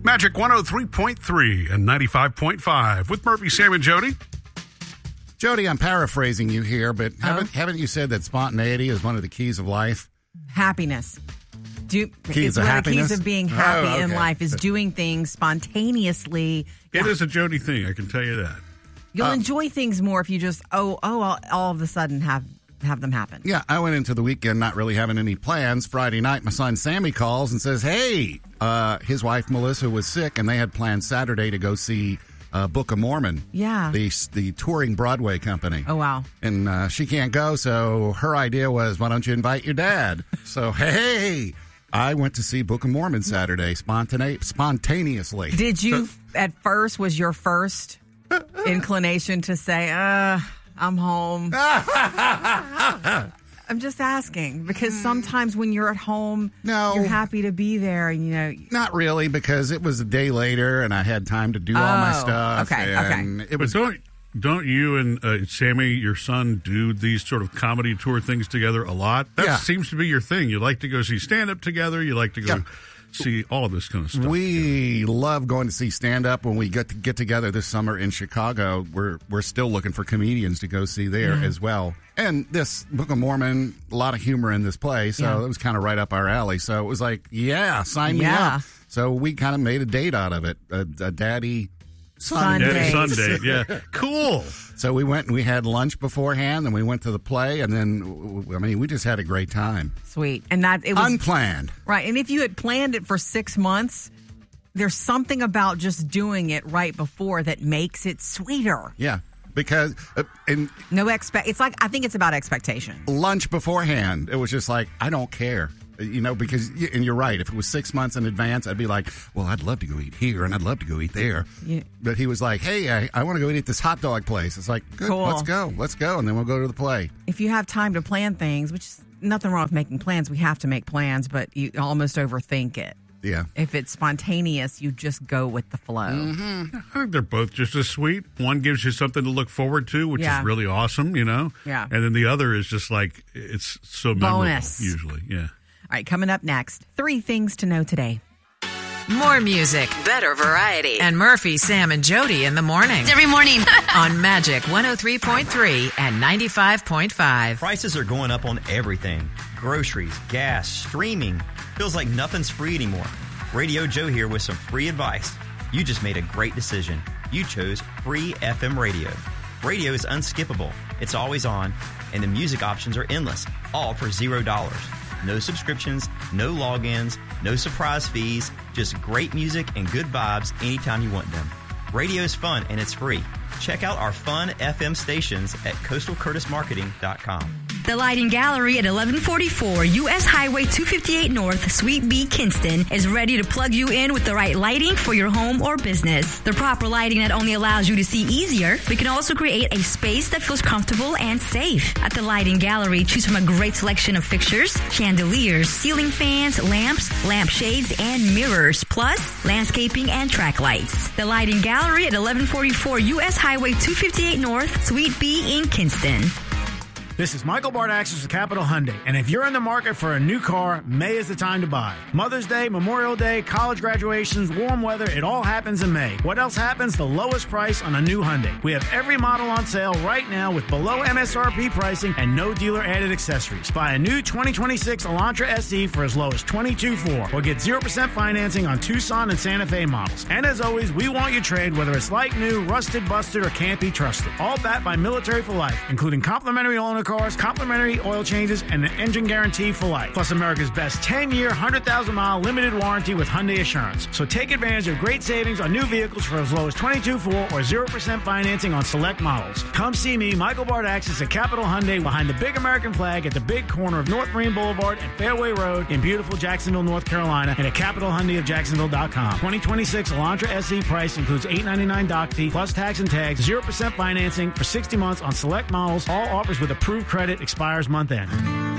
Magic 103.3 and 95.5 with Murphy, Sam, and Jody. Jody, I'm paraphrasing you here, but haven't you said that spontaneity is one of the keys of life? Happiness. Keys of happiness? Keys of being happy in life is doing things spontaneously. It is a Jody thing, I can tell you that. You'll enjoy things more if you just, all of a sudden have them happen. Yeah, I went into the weekend not really having any plans. Friday night, my son Sammy calls and says, hey, his wife Melissa was sick, and they had planned Saturday to go see Book of Mormon. Yeah. The touring Broadway company. Oh, wow. And she can't go, so her idea was, why don't you invite your dad? So, hey, I went to see Book of Mormon Saturday spontaneously. Did you, at first, was your first inclination to say, I'm home? I'm just asking, because sometimes when you're at home, you're happy to be there. Not really, because it was a day later and I had time to do all my stuff. Okay. It was. Don't you and Sammy, your son, do these sort of comedy tour things together a lot? That seems to be your thing. You like to go see stand-up together. You like to go see all of this kind of stuff. We love going to see stand-up. When we get together this summer in Chicago, we're still looking for comedians to go see there as well. And this Book of Mormon, a lot of humor in this play, so it was kind of right up our alley. So it was like, sign me up. So we kind of made a date out of it, a daddy son date. Yeah, cool. So we went and we had lunch beforehand, and we went to the play, and then we just had a great time. Sweet, and that it was unplanned, right? And if you had planned it for 6 months, there's something about just doing it right before that makes it sweeter. Yeah. Because it's like, I think it's about expectation. Lunch beforehand, it was just like, I don't care, because, and you're right, if it was 6 months in advance, I'd be like, well, I'd love to go eat here and I'd love to go eat there. Yeah. But he was like, hey, I want to go eat at this hot dog place. It's like, good, cool. let's go, and then we'll go to the play. If you have time to plan things, which is nothing wrong with making plans, we have to make plans, but you almost overthink it. Yeah. If it's spontaneous, you just go with the flow. Mm-hmm. I think they're both just as sweet. One gives you something to look forward to, which is really awesome, Yeah. And then the other is just like, it's so memorable. Bonus. Usually, yeah. All right, coming up next, 3 things to know today. More music, better variety, and Murphy, Sam, and Jody in the morning. Every morning. On Magic 103.3 and 95.5. Prices are going up on everything. Groceries, gas, streaming. Feels like nothing's free anymore. Radio Joe here with some free advice. You just made a great decision. You chose free FM radio. Radio is unskippable. It's always on, and the music options are endless, all for $0. No subscriptions, no logins, no surprise fees, just great music and good vibes anytime you want them. Radio is fun and it's free. Check out our fun FM stations at coastalcurtismarketing.com. The Lighting Gallery at 1144 U.S. Highway 258 North, Suite B, Kinston, is ready to plug you in with the right lighting for your home or business. The proper lighting not only allows you to see easier, but can also create a space that feels comfortable and safe. At the Lighting Gallery, choose from a great selection of fixtures, chandeliers, ceiling fans, lamps, lampshades, and mirrors, plus landscaping and track lights. The Lighting Gallery at 1144 U.S. Highway 258 North, Suite B in Kinston. This is Michael Bardaxis with Capital Hyundai, and if you're in the market for a new car, May is the time to buy. Mother's Day, Memorial Day, college graduations, warm weather, it all happens in May. What else happens? The lowest price on a new Hyundai. We have every model on sale right now with below MSRP pricing and no dealer-added accessories. Buy a new 2026 Elantra SE for as low as $22,400 or get 0% financing on Tucson and Santa Fe models. And as always, we want your trade, whether it's like new, rusted, busted, or can't be trusted. All backed by Military for Life, including complimentary owner cars, complimentary oil changes, and an engine guarantee for life. Plus America's best 10-year, 100,000-mile limited warranty with Hyundai Assurance. So take advantage of great savings on new vehicles for as low as $22,400 or 0% financing on select models. Come see me, Michael Bardaxis, at Capital Hyundai behind the big American flag at the big corner of North Marine Boulevard and Fairway Road in beautiful Jacksonville, North Carolina, and at CapitalHyundaiofJacksonville.com. 2026 Elantra SE price includes $899 doc fee plus tax and tags, 0% financing for 60 months on select models. All offers with approved credit expires month end.